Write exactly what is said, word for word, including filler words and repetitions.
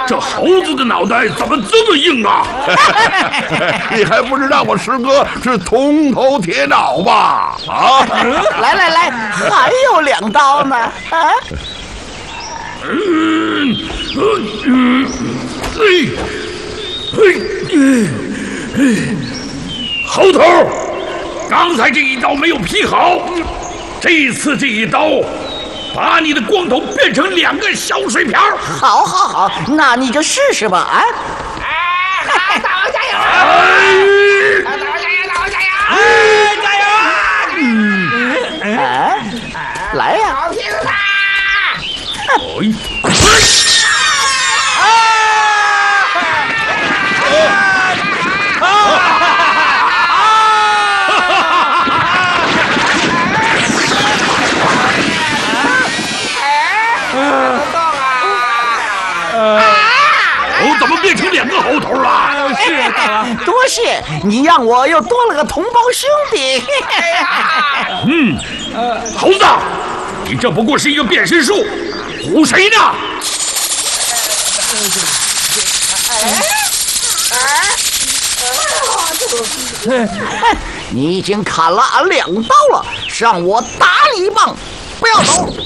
这猴子的脑袋怎么这么硬啊？ 你还不知道我师哥是铜头铁脑吧？啊！ 来来来，还有两刀呢！啊！ 嗯嗯嗯，哎哎哎，猴头，刚才这一刀没有劈好，这次这一刀。把你的光头变成两个小水瓢！ 好，好，好，那你就试试吧！啊！ 哎，大王加油！哎，大王加油！大王加油！哎，加油啊！ 嗯，哎，来呀！ 好听他！ 我怎么变成两个猴头了？ 是啊，大王， 多谢你让我又多了个同胞兄弟。 嗯，猴子，你这不过是一个变身术，唬谁呢？ 你已经砍了俺两刀了，让我打你一棒，不要走！